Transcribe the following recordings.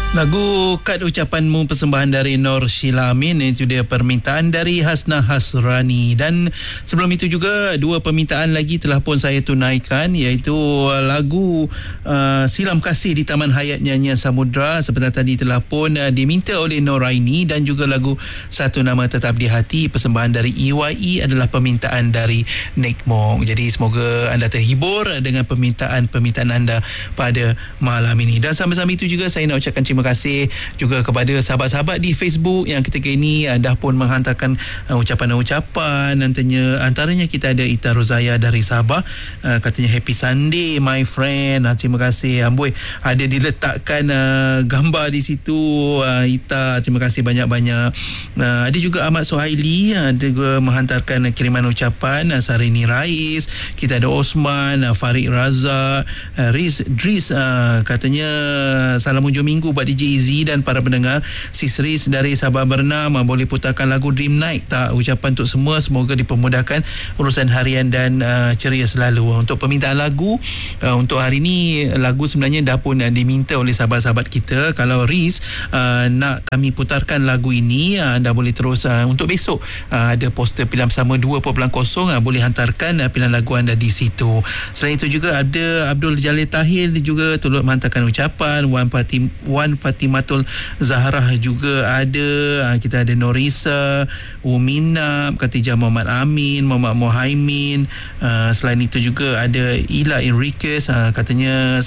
Lagu Kad Ucapanmu persembahan dari Nur Sheila Amin, itu dia permintaan dari Hasna Hasrani. Dan sebelum itu juga dua permintaan lagi telah pun saya tunaikan, iaitu lagu Silam Kasih di Taman Hayat Nyanyian Samudra seperti tadi telah pun diminta oleh Noraini, dan juga lagu Satu Nama Tetap di Hati persembahan dari EYE adalah permintaan dari Nick Mong. Jadi semoga anda terhibur dengan permintaan anda pada malam ini. Dan sama-sama itu juga saya nak ucapkan terima kasih juga kepada sahabat-sahabat di Facebook yang ketika ini dah pun menghantarkan ucapan-ucapan. Antaranya kita ada Ita Rozaya dari Sabah, katanya happy Sunday my friend. Terima kasih Amboi, ada diletakkan gambar di situ. Ita, terima kasih banyak-banyak. Ada juga Ahmad Suhaili, ada juga menghantarkan kiriman ucapan. Sarini Rais, kita ada Osman, Farid Razak, Dris, katanya salam hujung minggu buat DJ Izzy dan para pendengar. Sis Riz dari Sabah Bernam, boleh putarkan lagu Dream Night tak? Ucapan untuk semua, semoga dipermudahkan urusan harian dan ceria selalu. Untuk permintaan lagu untuk hari ni, lagu sebenarnya dah pun diminta oleh sahabat-sahabat kita. Kalau Riz nak kami putarkan lagu ini, anda boleh terus untuk besok ada poster pilihan bersama 2.0, boleh hantarkan pilihan lagu anda di situ. Selain itu juga ada Abdul Jalil Tahir juga turut menghantarkan ucapan. Wan Fatimatul Zahrah juga ada. Kita ada Norisa, Umina, Khatijah Muhammad Amin, Muhammad Mohaimin. Selain itu juga ada Ila Enriquez, katanya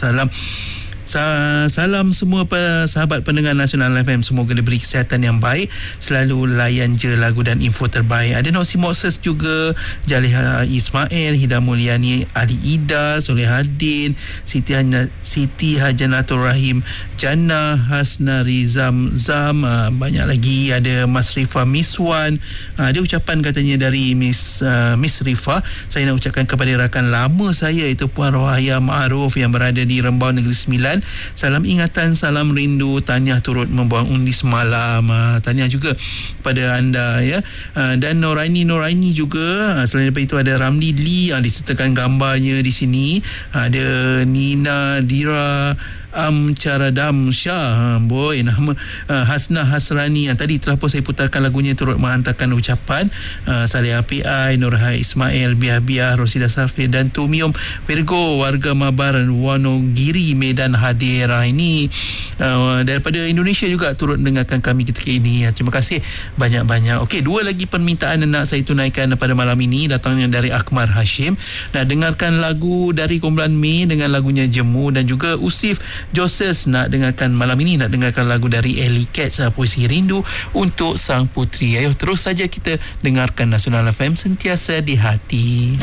salam semua sahabat pendengar Nasional FM, semoga diberi kesihatan yang baik, selalu layan je lagu dan info terbaik. Ada Nosi Moses juga, Jaliha Ismail, Hida Mulyani, Ali Ida, Solehadin, Siti Hajanatul Rahim, Jannah, Hasna Rizam Zam, banyak lagi. Ada Mas Rifa Miswan, ada ucapan katanya dari Miss Rifa. Saya nak ucapkan kepada rakan lama saya, itu Puan Rohaya Ma'aruf yang berada di Rembau Negeri Sembilan, salam ingatan, salam rindu, tahniah turut membuang undi semalam. Tahniah juga pada anda ya. Dan Noraini juga. Selain daripada itu ada Ramli Lee, disertakan gambarnya di sini. Ada Nina Dira Caradam Shah, nama Hasna Hasrani. Tadi telah pun saya putarkan lagunya, turut menghantarkan ucapan. Salih API, Nurhai Ismail, Biah Rosida Safir dan Tumium Virgo, warga Mabar Wonogiri, Medan hadir. Ini daripada Indonesia juga turut mendengarkan kami ketika ini. Terima kasih banyak-banyak. Okey, dua lagi permintaan nak saya tunaikan pada malam ini, datangnya dari Akmar Hashim. Nak dengarkan lagu dari Kumpulan Mei dengan lagunya Jemu, dan juga Usif Joses nak dengarkan malam ini, nak dengarkan lagu dari Ellie Cats, Puisi Rindu untuk Sang Putri. Ayo terus saja kita dengarkan Nasional FM, sentiasa di hati.